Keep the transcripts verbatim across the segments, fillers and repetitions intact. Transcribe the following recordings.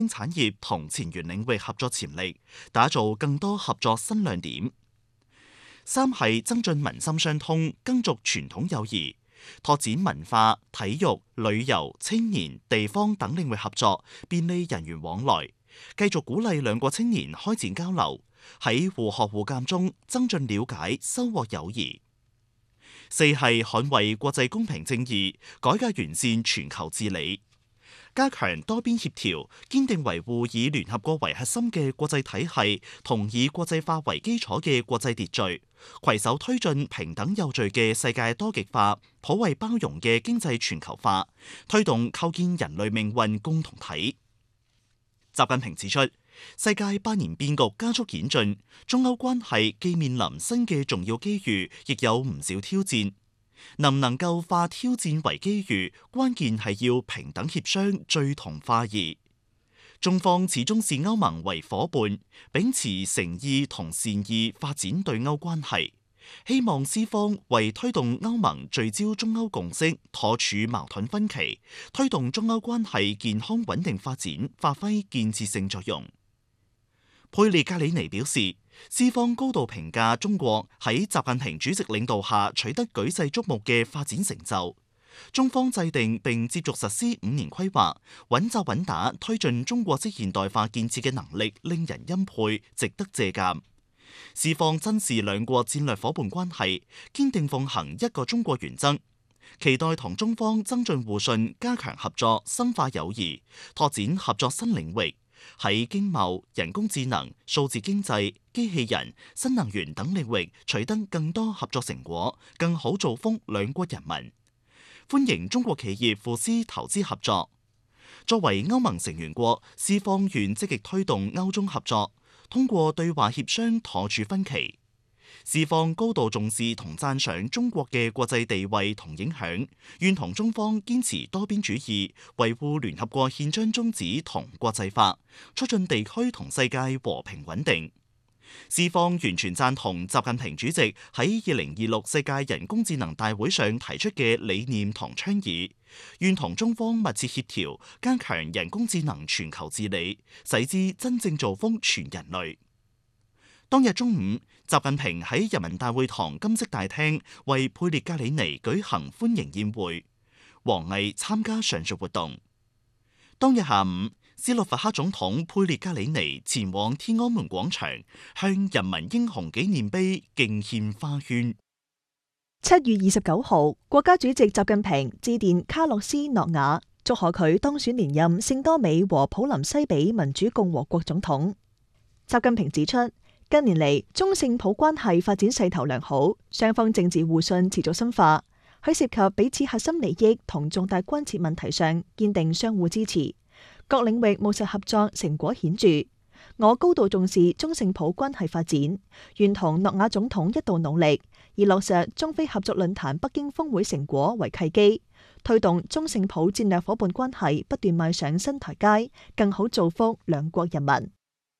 產業同前沿領域合作潛力，打造更多合作新亮點。三係增進民心相通，耕續傳統友誼，拓展文化、體育、旅遊、青年、地方等領域合作，便利人員往來，繼續鼓勵兩國青年開展交流，喺互學互鑑中增進了解，收穫友誼。四係捍衛國際公平正義，改革完善全球治理，加強多邊協調，堅定維護以聯合國為核心嘅國際體系同以國際法為基礎嘅國際秩序，攜手推進平等有序嘅世界多極化、普惠包容嘅經濟全球化，推動構建人類命運共同體。習近平指出，世界百年變局加速演進，中歐關係既面臨新嘅重要機遇，亦有唔少挑戰。能唔能夠化挑戰為機遇，關鍵係要平等協商，聚同化異。中方始終視歐盟為夥伴，秉持誠意同善意發展對歐關係，希望斯方為推動歐盟聚焦中歐共識，妥處矛盾分歧，推動中歐關係健康穩定發展，發揮建設性作用。佩列格里尼表示，斯方高度評價中國喺習近平主席領導下取得舉世矚目嘅發展成就。中方制定並接續實施五年規劃，穩紮穩打推進中國式現代化建設嘅能力令人欽佩，值得借鑑。斯方珍視兩國戰略夥伴關係，堅定奉行一個中國原則，期待同中方增進互信，加強合作，深化友誼，拓展合作新領域。喺經貿、人工智能、數字經濟、機器人、新能源等領域取得更多合作成果，更好造福兩國人民。歡迎中國企業赴斯投資合作。作為歐盟成員國，斯方願積極推動歐中合作，通過對話協商妥處分歧。斯方高度重視同讚賞中國嘅國際地位同影響，願同中方堅持多邊主義，維護聯合國憲章宗旨同國際法，促進地區同世界和平穩定。斯方完全贊同習近平主席喺二零二六世界人工智能大會上提出嘅理念同倡議，願同中方密切協調，加強人工智能全球治理，使之真正造福全人類。當日中午，習近平喺人民大會堂金色大廳為佩列格里尼舉行歡迎宴會，王毅參加上述活動。當日下午，斯洛伐克總統佩列格里尼前往天安門廣場，向人民英雄紀念碑敬獻花圈。 七月二十九號，國家主席習近平致電卡洛斯諾瓦，祝賀佢當選連任聖多美和普林西比民主共和國總統。習近平指出，近年嚟，中聖普關係發展勢頭良好，雙方政治互信持續深化。喺涉及彼此核心利益同重大關切問題上，堅定相互支持，各領域務實合作成果顯著。我高度重視中聖普關係發展，願同諾瓦總統一道努力，以落實中非合作論壇北京峰會成果為契機，推動中聖普戰略夥伴關係不斷邁上新台階，更好造福兩國人民。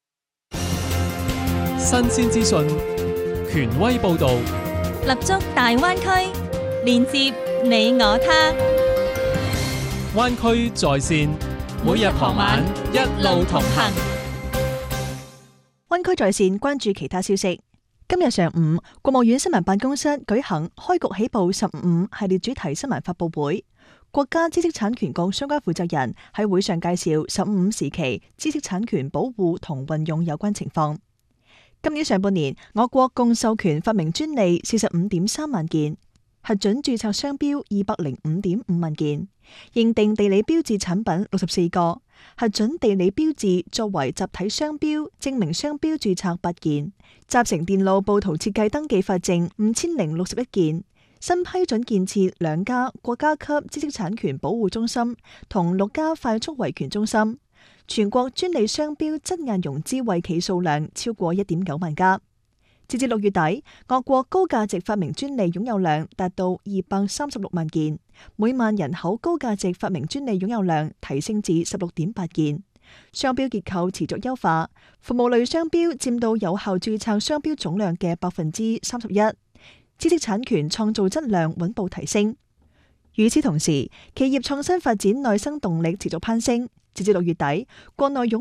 新鮮資訊，權威報導， 立足大灣區，連接你我他。 灣區在線，每日傍晚一路同行。 灣區在線關注其他消息。今日上午，國務院新聞辦公室舉行開局起步十五系列主題新聞發佈會，國家知識產權局相關負責人喺會上介紹十五時期知識產權保護同運用有關情況。今年上半年，我國共授權發明專利四十五點三萬件，核准註冊商標二百零五點五萬件，認定地理標誌產品六十四個，核准地理標誌作為集體商標、證明商標註冊八件，集成電路佈圖設計登記發證五千零六十一件，新批准建設兩家國家級知識產權保護中心同六家快速維權中心。全國專利商標質押融資惠企數量超過一點九萬家。截至六月底，我國高價值發明專利擁有量達到二百三十六萬件，每萬人口高價值發明專利擁有量提升至十六點八件。商標結構持續優化，服務類商標佔到有效註冊商標總量嘅百分之三十一，知識產權創造質量穩步提升。與此同時，企業創新發展內生動力持續攀升。 截至六月底，國內擁